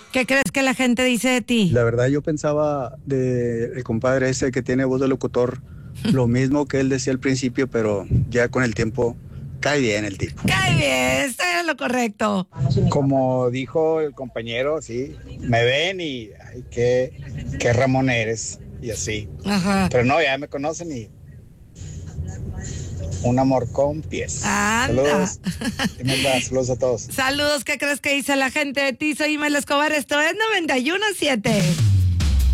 ¿Qué crees que la gente dice de ti? La verdad yo pensaba el compadre ese que tiene voz de locutor, lo mismo que él decía al principio, pero ya con el tiempo cae bien el tipo. ¡Cae bien! Está en lo correcto. Como dijo el compañero, sí, me ven y ay, qué Ramón eres y así. Ajá. Pero no, ya me conocen y un amor con pies. Anda. Saludos. Imelda, saludos a todos. Saludos, ¿qué crees que dice la gente de ti? Soy Imelda Escobar, esto es 91.7.